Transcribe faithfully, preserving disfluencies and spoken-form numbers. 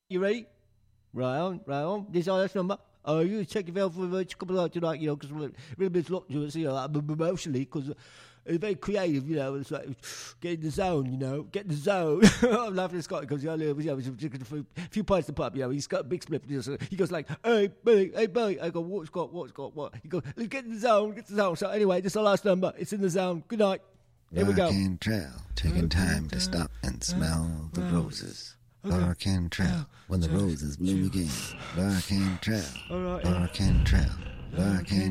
You ready? Right on, right on. This our last number. Oh, you check yourself for a couple of tonight, you know, because we're a little bit locked to us, you know, like, emotionally, because it's very creative, you know. It's like get in the zone, you know, get in the zone. I'm laughing at Scott because you know, you know, a few pints to pop, you know. He's got a big split. He goes like, "Hey, Billy, hey, Billy." I go, "What, Scott? What, Scott? What?" He goes, "Let's get in the zone, get in the zone." So anyway, this is our last number. It's in the zone. Good night. Here we go. Barking Trail, taking time to stop and smell the roses. Barking Trail, when the roses bloom again. Barking Trail, Barking Trail, Barking